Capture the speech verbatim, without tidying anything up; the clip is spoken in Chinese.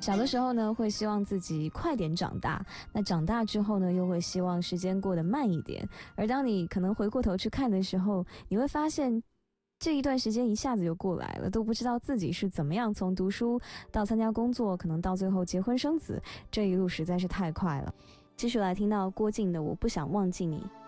小的时候呢，会希望自己快点长大，那长大之后呢，又会希望时间过得慢一点。而当你可能回过头去看的时候，你会发现这一段时间一下子就过来了，都不知道自己是怎么样从读书到参加工作，可能到最后结婚生子，这一路实在是太快了。继续来听到郭靖的《我不想忘记你》。